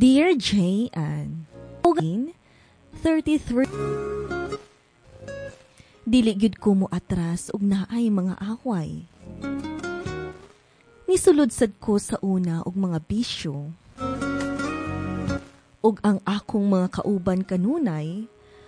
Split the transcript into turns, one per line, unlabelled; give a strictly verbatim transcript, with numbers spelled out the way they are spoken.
Dear J-Ann, thirty-three. Dili gyud ko mo atras ug naay mga away. Nisulod sad ko sa una og mga bisyo. Ug ang akong mga kauban kanunay